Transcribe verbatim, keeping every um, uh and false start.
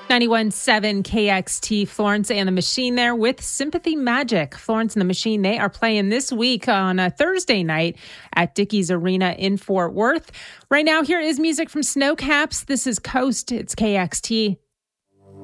ninety-one point seven K X T, Florence and the Machine there with Sympathy Magic. Florence and the Machine, they are playing this week on a Thursday night at Dickies Arena in Fort Worth. Right now, here is music from Snowcaps. This is Coast. It's K X T.